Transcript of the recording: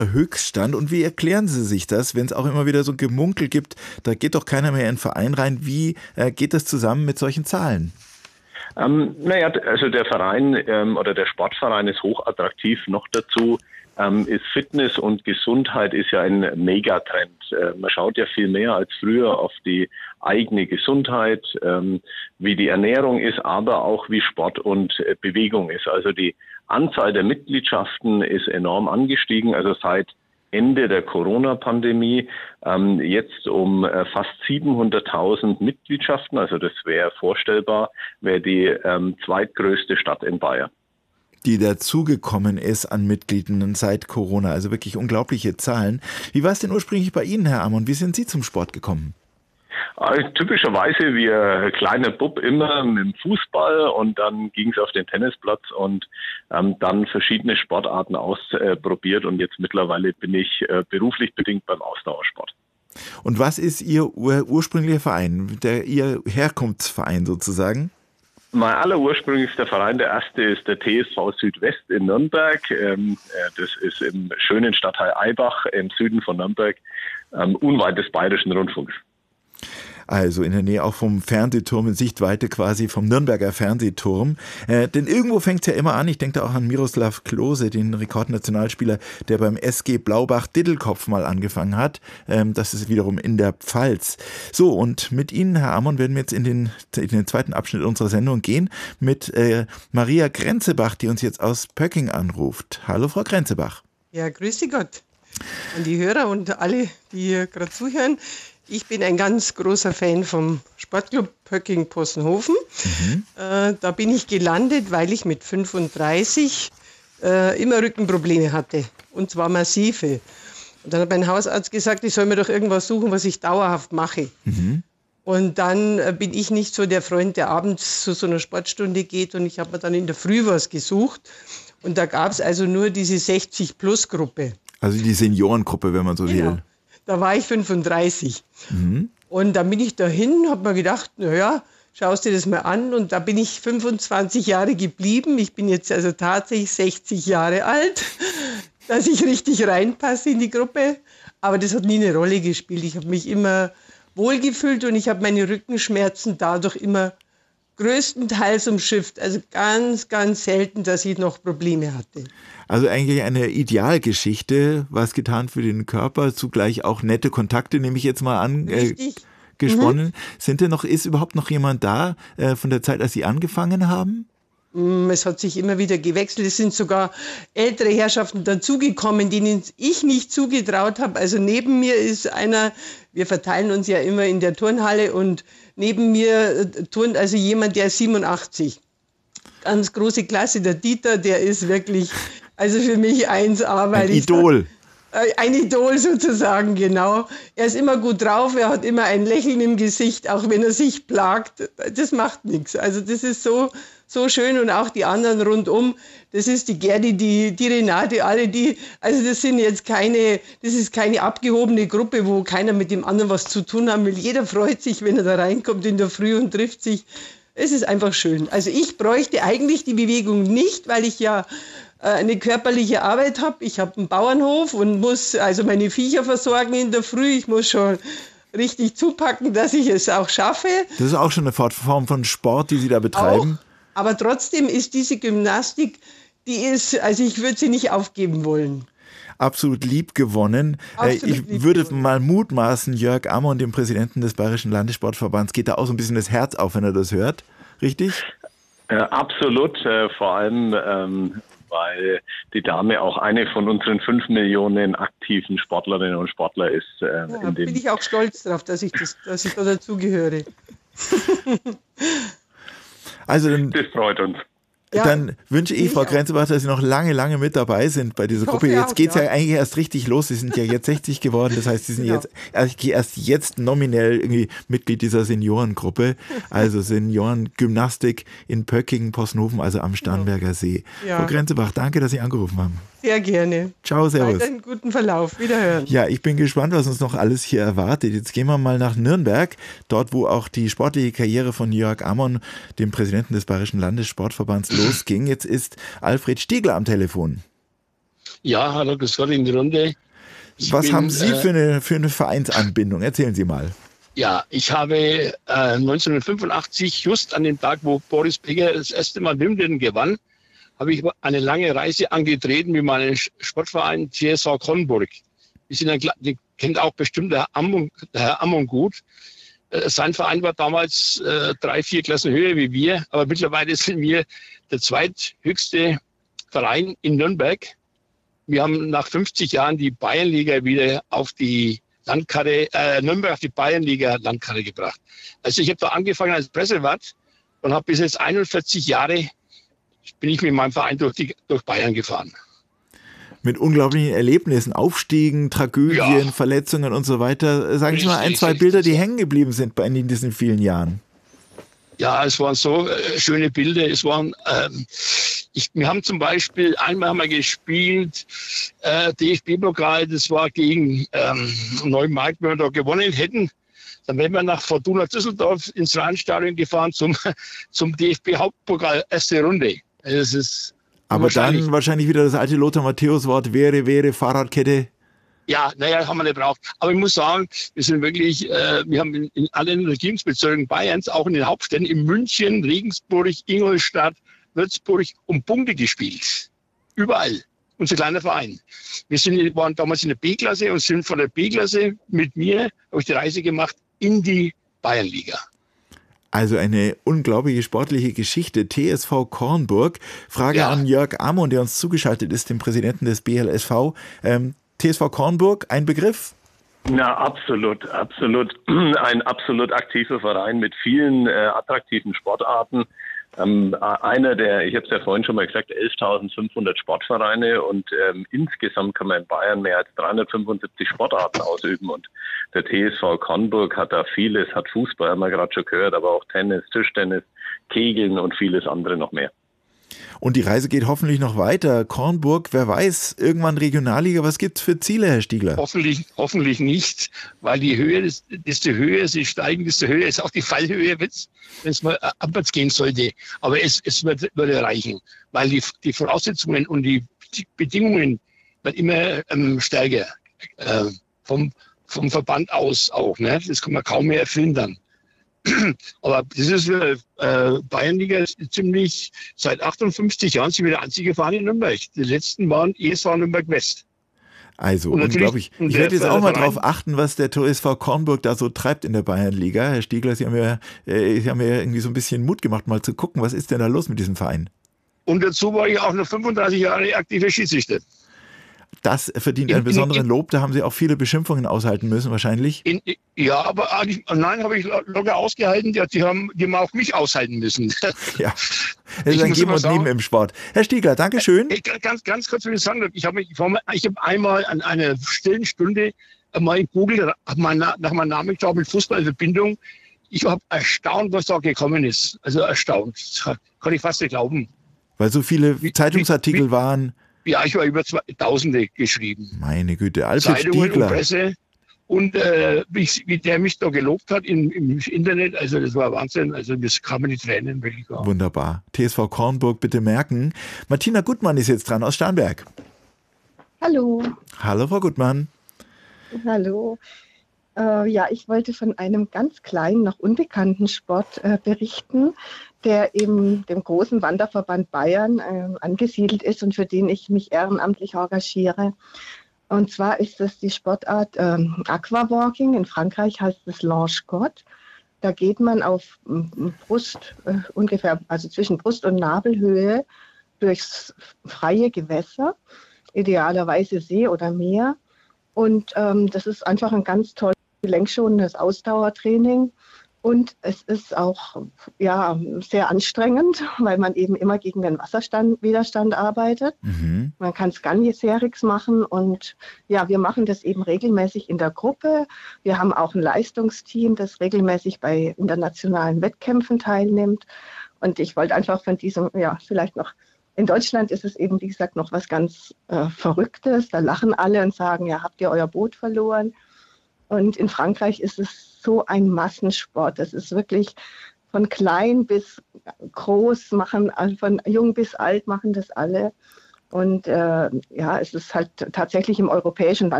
Höchststand. Und wie erklären Sie sich das, wenn es auch immer wieder so Gemunkel gibt, da geht doch keiner mehr in den Verein rein. Wie geht das zusammen mit solchen Zahlen? Also der Verein oder der Sportverein ist hochattraktiv. Noch dazu ist Fitness und Gesundheit ist ja ein Megatrend. Man schaut ja viel mehr als früher auf die eigene Gesundheit, wie die Ernährung ist, aber auch wie Sport und Bewegung ist. Also die Anzahl der Mitgliedschaften ist enorm angestiegen. Also seit Ende der Corona-Pandemie jetzt um fast 700.000 Mitgliedschaften. Also das wäre vorstellbar, wäre die zweitgrößte Stadt in Bayern. Die dazugekommen ist an Mitgliedern seit Corona. Also wirklich unglaubliche Zahlen. Wie war es denn ursprünglich bei Ihnen, Herr Amon? Wie sind Sie zum Sport gekommen? Typischerweise wie ein kleiner Bub immer mit dem Fußball und dann ging es auf den Tennisplatz und dann verschiedene Sportarten ausprobiert und jetzt mittlerweile bin ich beruflich bedingt beim Ausdauersport. Und was ist Ihr ursprünglicher Verein, Ihr Herkunftsverein sozusagen? Mein allerursprünglichster Verein, der erste, ist der TSV Südwest in Nürnberg. Das ist im schönen Stadtteil Aibach im Süden von Nürnberg, unweit des Bayerischen Rundfunks. Also in der Nähe auch vom Fernsehturm, in Sichtweite quasi vom Nürnberger Fernsehturm. Denn irgendwo fängt es ja immer an, ich denke da auch an Miroslav Klose, den Rekordnationalspieler, der beim SG Blaubach-Diddelkopf mal angefangen hat. Das ist wiederum in der Pfalz. So, und mit Ihnen, Herr Amon, werden wir jetzt in den zweiten Abschnitt unserer Sendung gehen mit Maria Grenzebach, die uns jetzt aus Pöcking anruft. Hallo, Frau Grenzebach. Ja, grüße Gott an die Hörer und alle, die hier gerade zuhören. Ich bin ein ganz großer Fan vom Sportclub Pöcking-Possenhofen. Da bin ich gelandet, weil ich mit 35 immer Rückenprobleme hatte. Und zwar massive. Und dann hat mein Hausarzt gesagt, ich soll mir doch irgendwas suchen, was ich dauerhaft mache. Und dann bin ich nicht so der Freund, der abends zu so einer Sportstunde geht. Und ich habe mir dann in der Früh was gesucht. Und da gab es also nur diese 60-Plus-Gruppe. Also die Seniorengruppe, wenn man so will. Da war ich 35. Und dann bin ich dahin, habe mir gedacht, naja, schaust dir das mal an. Und da bin ich 25 Jahre geblieben. Ich bin jetzt also tatsächlich 60 Jahre alt, dass ich richtig reinpasse in die Gruppe. Aber das hat nie eine Rolle gespielt. Ich habe mich immer wohlgefühlt und ich habe meine Rückenschmerzen dadurch immer größtenteils umschifft. Also ganz, ganz selten, dass ich noch Probleme hatte. Also eigentlich eine Idealgeschichte, was getan für den Körper, zugleich auch nette Kontakte, nehme ich jetzt mal an, gesponnen. Ist überhaupt noch jemand da von der Zeit, als Sie angefangen haben? Es hat sich immer wieder gewechselt. Es sind sogar ältere Herrschaften dazugekommen, denen ich nicht zugetraut habe. Also neben mir ist einer, wir verteilen uns ja immer in der Turnhalle und neben mir turnt also jemand, der ist 87. Ganz große Klasse, der Dieter, der ist wirklich, also für mich 1A. Ein Idol. Ein Idol sozusagen, genau. Er ist immer gut drauf, er hat immer ein Lächeln im Gesicht, auch wenn er sich plagt. Das macht nichts. Also das ist so schön und auch die anderen rundum. Das ist die Gerdi, die Renate, alle die, also das ist keine abgehobene Gruppe, wo keiner mit dem anderen was zu tun haben will. Jeder freut sich, wenn er da reinkommt in der Früh und trifft sich. Es ist einfach schön. Also ich bräuchte eigentlich die Bewegung nicht, weil ich ja eine körperliche Arbeit habe. Ich habe einen Bauernhof und muss also meine Viecher versorgen in der Früh. Ich muss schon richtig zupacken, dass ich es auch schaffe. Das ist auch schon eine Form von Sport, die Sie da betreiben. Auch, aber trotzdem ist diese Gymnastik, also ich würde sie nicht aufgeben wollen. Absolut lieb gewonnen. Ich würde mal mutmaßen, Jörg Amon, dem Präsidenten des Bayerischen Landessportverbands, geht da auch so ein bisschen das Herz auf, wenn er das hört. Richtig? Absolut, vor allem weil die Dame auch eine von unseren 5 Millionen aktiven Sportlerinnen und Sportler ist. Bin ich auch stolz darauf, dass ich da dazugehöre. Das freut uns. Ja, dann wünsche ich, Frau Grenzebach, dass Sie noch lange, lange mit dabei sind bei dieser Gruppe. Jetzt geht es ja eigentlich erst richtig los. Sie sind ja jetzt 60 geworden. Das heißt, Sie sind erst jetzt nominell irgendwie Mitglied dieser Seniorengruppe. Also Seniorengymnastik in Pöcking, Possenhofen, also am Starnberger See. Ja. Frau Grenzebach, danke, dass Sie angerufen haben. Sehr gerne. Ciao, servus. Weiter einen guten Verlauf. Wiederhören. Ja, ich bin gespannt, was uns noch alles hier erwartet. Jetzt gehen wir mal nach Nürnberg, dort, wo auch die sportliche Karriere von Jörg Amon, dem Präsidenten des Bayerischen Landessportverbands, losging. Jetzt ist Alfred Stiegler am Telefon. Ja, hallo, grüß Gott in die Runde. Was haben Sie für eine Vereinsanbindung? Erzählen Sie mal. Ja, ich habe 1985, just an dem Tag, wo Boris Becker das erste Mal Wimbledon gewann, habe ich eine lange Reise angetreten mit meinem Sportverein TSV Kronburg. Die kennt auch bestimmt der Herr Ammon gut. Sein Verein war damals 3-4 Klassen höher wie wir, aber mittlerweile sind wir der zweithöchste Verein in Nürnberg. Wir haben nach 50 Jahren die Bayernliga wieder auf die Landkarte, Nürnberg auf die Bayernliga-Landkarte gebracht. Also ich habe da angefangen als Pressewart und habe bis jetzt 41 Jahre bin ich mit meinem Verein durch Bayern gefahren. Mit unglaublichen Erlebnissen, Aufstiegen, Tragödien, Verletzungen und so weiter. Sagen Sie mal ein, zwei Bilder, die hängen geblieben sind bei Ihnen in diesen vielen Jahren. Ja, es waren so schöne Bilder. Es waren, wir haben zum Beispiel einmal haben wir gespielt, DFB-Pokal, das war gegen Neumarkt, wenn wir da gewonnen hätten. Dann wären wir nach Fortuna Düsseldorf ins Rheinstadion gefahren zum DFB-Hauptpokal, erste Runde. Also das ist aber dann wahrscheinlich wieder das alte Lothar Matthäus-Wort, wäre, Fahrradkette. Ja, haben wir nicht braucht. Aber ich muss sagen, wir sind wirklich, wir haben in allen Regierungsbezirken Bayerns, auch in den Hauptstädten, in München, Regensburg, Ingolstadt, Würzburg, um Punkte gespielt. Überall. Unser kleiner Verein. Wir waren damals in der B-Klasse und sind von der B-Klasse mit mir, habe ich die Reise gemacht, in die Bayernliga. Also eine unglaubliche sportliche Geschichte. TSV Kornburg. Frage an Jörg Ammon, der uns zugeschaltet ist, dem Präsidenten des BLSV. TSV Kornburg, ein Begriff? Na, absolut. Ein absolut aktiver Verein mit vielen attraktiven Sportarten. Einer der, ich habe es ja vorhin schon mal gesagt, 11.500 Sportvereine und insgesamt kann man in Bayern mehr als 375 Sportarten ausüben und der TSV Kornburg hat da vieles, hat Fußball, haben wir gerade schon gehört, aber auch Tennis, Tischtennis, Kegeln und vieles andere noch mehr. Und die Reise geht hoffentlich noch weiter. Kornburg, wer weiß, irgendwann Regionalliga. Was gibt's für Ziele, Herr Stiegler? Hoffentlich nicht, weil die Höhe, desto höher sie steigen, desto höher ist auch die Fallhöhe, wenn es mal abwärts gehen sollte. Aber es würde reichen, weil die Voraussetzungen und die Bedingungen werden immer stärker. Vom Verband aus auch. Ne? Das kann man kaum mehr erfüllen dann. Aber das ist Bayernliga ziemlich, seit 58 Jahren sind wir der einzige Verein in Nürnberg. Die letzten waren ESV Nürnberg West. Also unglaublich. Ich werde jetzt auch mal drauf achten, was der TSV Kornburg da so treibt in der Bayernliga. Herr Stiegler, Sie haben mir irgendwie so ein bisschen Mut gemacht, mal zu gucken, was ist denn da los mit diesem Verein? Und dazu war ich auch noch 35 Jahre aktiver Schiedsrichter. Das verdient einen besonderen Lob. Da haben Sie auch viele Beschimpfungen aushalten müssen, wahrscheinlich. Ja, aber nein, habe ich locker ausgehalten. Die haben auch mich aushalten müssen. Ja, es ist ein Geben und Nehmen im Sport. Herr Stiegler, Dankeschön. Ganz kurz für den Sandler. Ich habe einmal an einer stillen Stunde mal in Google nach meinem Namen geschaut mit Fußballverbindung. Ich habe erstaunt, was da gekommen ist. Also erstaunt. Das kann ich fast nicht glauben. Weil so viele Zeitungsartikel waren. Ja, ich war über Tausende geschrieben. Meine Güte, Alfred Zeitungen Stiegler. Und Presse. Und wie der mich da gelobt hat im Internet, also das war Wahnsinn. Also das kam mir die Tränen wirklich auf. Wunderbar. TSV Kornburg, bitte merken. Martina Gutmann ist jetzt dran aus Starnberg. Hallo. Hallo, Frau Gutmann. Hallo. Ich wollte von einem ganz kleinen, noch unbekannten Sport berichten, der eben dem großen Wanderverband Bayern angesiedelt ist und für den ich mich ehrenamtlich engagiere. Und zwar ist das die Sportart Aquawalking. In Frankreich heißt es Lange-Côte. Da geht man auf Brust, ungefähr, also zwischen Brust- und Nabelhöhe durchs freie Gewässer, idealerweise See oder Meer. Und das ist einfach ein ganz tolles, gelenkschonendes Ausdauertraining. Und es ist auch sehr anstrengend, weil man eben immer gegen den Wasserwiderstand arbeitet. Mhm. Man kann Scanjeserics machen und wir machen das eben regelmäßig in der Gruppe. Wir haben auch ein Leistungsteam, das regelmäßig bei internationalen Wettkämpfen teilnimmt. Und ich wollte einfach von diesem, vielleicht noch, in Deutschland ist es eben, wie gesagt, noch was ganz Verrücktes. Da lachen alle und sagen, habt ihr euer Boot verloren? Und in Frankreich ist es so ein Massensport. Das ist wirklich von klein bis groß, von jung bis alt machen das alle. Und ja, es ist halt tatsächlich im europäischen